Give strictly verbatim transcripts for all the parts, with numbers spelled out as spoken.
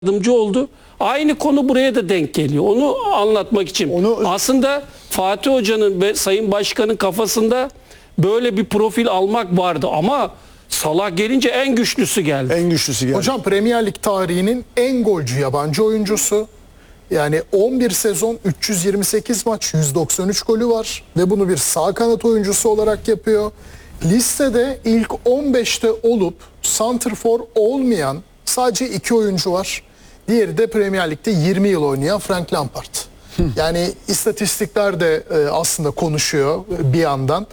yardımcı oldu. Aynı konu buraya da denk geliyor. Onu anlatmak için. Onu... Aslında Fatih Hoca'nın ve Sayın Başkan'ın kafasında böyle bir profil almak vardı ama Salah gelince en güçlüsü geldi. En güçlüsü geldi. Hocam Premier Lig tarihinin en golcü yabancı oyuncusu. Yani on bir sezon, üç yüz yirmi sekiz maç, yüz doksan üç golü var ve bunu bir sağ kanat oyuncusu olarak yapıyor. Listede ilk on beşte olup santrfor olmayan sadece iki oyuncu var. Diğeri de Premier Lig'de yirmi yıl oynayan Frank Lampard. Yani istatistikler de aslında konuşuyor bir yandan.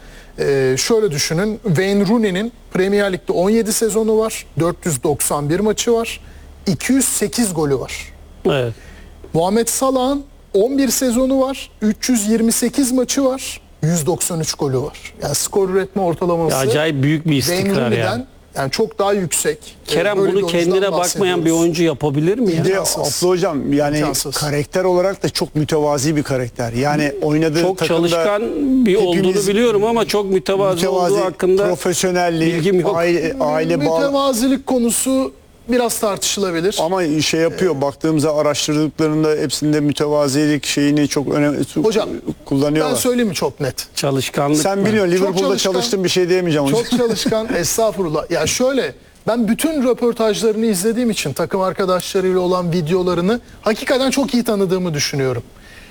Şöyle düşünün, Wayne Rooney'nin Premier Lig'de on yedi sezonu var, dört yüz doksan bir maçı var, iki yüz sekiz golü var. Evet. Muhammed Salah'ın on bir sezonu var, üç yüz yirmi sekiz maçı var, yüz doksan üç golü var. Yani skor üretme ortalaması ya acayip büyük bir istikrar yani. Yani çok daha yüksek. Kerem Böyle bunu kendine bakmayan bir oyuncu yapabilir mi? Bir de Abdullah Hocam yani İmkansız. Karakter olarak da çok mütevazi bir karakter. Yani oynadığı çok takımda çalışkan bir olduğunu biliyorum ama çok mütevazi, mütevazi olduğu hakkında profesyonelliği, bilgim yok. aile, aile bağlı. Mütevazilik konusu biraz tartışılabilir. Ama şey yapıyor, ee, baktığımızda araştırdıklarında hepsinde mütevazilik şeyini çok önemli hocam, kullanıyorlar. Ben söyleyeyim mi çok net? Çalışkanlık. Sen biliyorsun Liverpool'da çalıştığın bir şey diyemeyeceğim hocam. Çok çalışkan, estağfurullah. Ya şöyle, ben bütün röportajlarını izlediğim için takım arkadaşlarıyla olan videolarını hakikaten çok iyi tanıdığımı düşünüyorum.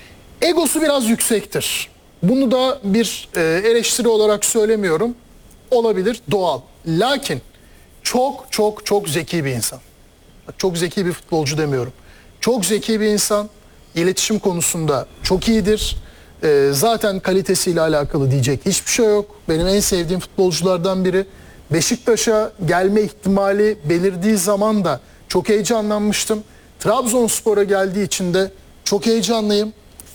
Egosu biraz yüksektir. Bunu da bir eleştiri olarak söylemiyorum. Olabilir, doğal. Lakin çok çok çok zeki bir insan. Çok zeki bir futbolcu demiyorum. Çok zeki bir insan. İletişim konusunda çok iyidir. Ee, zaten kalitesiyle alakalı diyecek hiçbir şey yok. Benim en sevdiğim futbolculardan biri. Beşiktaş'a gelme ihtimali belirdiği zaman da çok heyecanlanmıştım. Trabzonspor'a geldiği için de çok heyecanlıyım.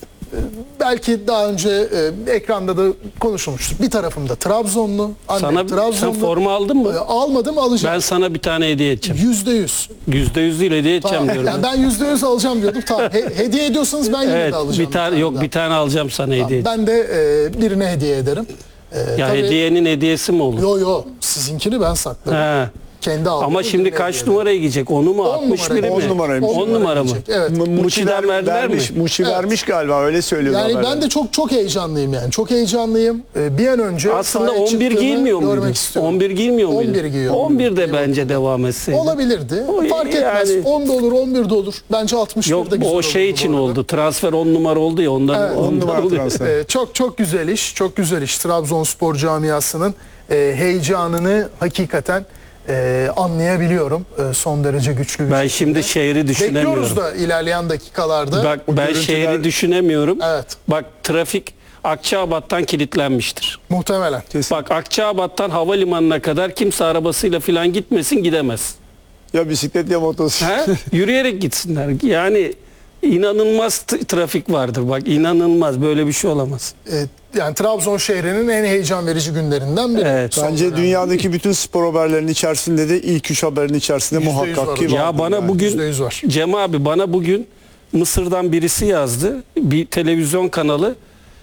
Belki daha önce e, ekranda da konuşulmuştur. Bir tarafımda Trabzonlu, annem sana, Trabzonlu. Sen forma aldın mı? E, almadım, alacağım. Ben sana bir tane hediye edeceğim. Yüzde yüz. Yüzde yüz değil, hediye edeceğim Tamam. diyorum. Yani ben yüzde yüz alacağım diyordum. Tamam. He, hediye ediyorsanız ben yine evet, de alacağım. Bir tane, yok bir tane alacağım sana tamam, hediye. Ben de e, birine hediye ederim. E, ya tabii, hediyenin hediyesi mi olur? Yo yo, sizinkini ben saklarım. He. Kendi aldım. Ama şimdi kaç numaraya gidecek? Onu mu? altmış biri mi? on numaraymış. on numara mı? Evet. Muçi'den verdiler vermiş, mi? Muçi Evet. vermiş galiba, öyle söylüyorlar. Yani haberler. ben de çok çok heyecanlıyım yani. Çok heyecanlıyım. Ee, bir an önce aslında on bir giymiyor muydu? on bir giymiyor muydu? on bir giyiyor. on bir de bence devam etseydi. Olabilirdi. O Fark etmez. yani- on da olur, on bir de olur. Bence altmış bir de Yok güzel o şey olurdu için bu arada. oldu. Transfer on numara oldu ya ondan. Evet, ondan on numara oluyor. transfer. Ee, çok çok güzel iş. Çok güzel iş. Trabzonspor camiasının e, heyecanını hakikaten e, anlayabiliyorum. E, son derece güçlü bir Ben şekilde. şimdi şehri düşünemiyorum. Bekliyoruz da ilerleyen dakikalarda. Bak ben görüntüler- şehri düşünemiyorum. Evet. Bak trafik Akçaabat'tan kilitlenmiştir. Muhtemelen. Bak Akçaabat'tan havalimanına kadar kimse arabasıyla falan gitmesin, gidemez. Ya bisiklet ya motosiklet. He? Yürüyerek gitsinler. Yani inanılmaz t- trafik vardır. Bak inanılmaz, böyle bir şey olamaz. E, yani Trabzon şehrinin en heyecan verici günlerinden biri. Evet. Son Bence dönemde. dünyadaki bütün spor haberlerinin içerisinde de ilk üç haberin içerisinde Yüzde yüz muhakkak var ki hocam. Ya vardır bana yani. bugün yüzde yüz var. Cem abi bana bugün Mısır'dan birisi yazdı. Bir televizyon kanalı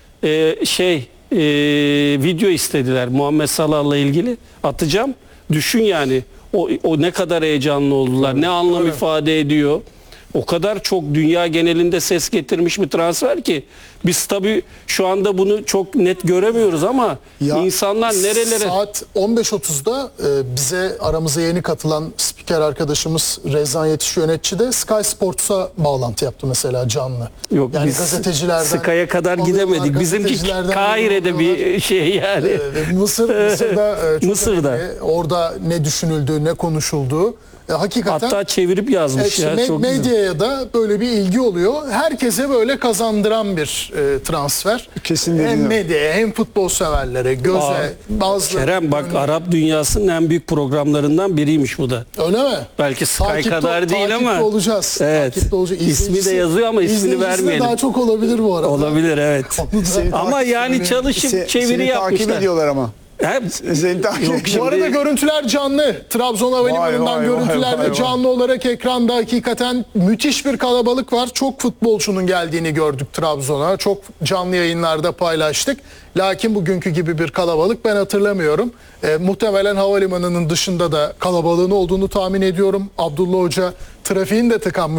e, şey e, video istediler Muhammed Salah'la ilgili. Atacağım. Düşün yani. O, o ne kadar heyecanlı oldular. Ne anlam Evet. ifade ediyor. O kadar çok dünya genelinde ses getirmiş bir transfer ki biz tabii şu anda bunu çok net göremiyoruz ama Ya, insanlar nerelere... Saat on beş otuzda e, bize aramıza yeni katılan spiker arkadaşımız Rezan Yetiş Yönetici de Sky Sports'a bağlantı yaptı mesela canlı. Yok yani biz gazetecilerden Sky'a kadar alıyorlar, gidemedik. Bizimki gazetecilerden Kahire'de bir şey yani. E, Mısır, Mısır'da e, çok Mısır'da. önemli. Orada ne düşünüldüğü, ne konuşulduğu. E, hakikaten Hatta çevirip yazmış işte ya. med- Çok güzel. medyaya da böyle bir ilgi oluyor. Herkese böyle kazandıran bir e, transfer. Kesinlikle. Hem medyaya hem futbol severlere, göze, Aa, bazıları. Kerem bak Arap dünyasının en büyük programlarından biriymiş bu da. Öyle mi? Belki Sky Takipte- kadar değil takipte ama. olacağız. Evet. Takipte olacağız. İsmi de İzleyicisi- yazıyor ama ismini izleyicisi de vermeyelim. daha çok olabilir bu arada. Olabilir evet. Onu da- Seni Ama takip- yani çalışıp Se- çeviri seni takip yapmışlar. ediyorlar ama. He, Seni takip Yok, ediyorum. Bu arada görüntüler canlı. Trabzon Havalimanı'ndan Vay, vay, görüntüler vay, de vay. canlı olarak ekranda. Hakikaten müthiş bir kalabalık var. Çok futbolcunun geldiğini gördük Trabzon'a. Çok canlı yayınlarda paylaştık. Lakin bugünkü gibi bir kalabalık ben hatırlamıyorum. E, muhtemelen havalimanının dışında da kalabalığın olduğunu tahmin ediyorum. Abdullah Hoca trafiğin de tıkanmış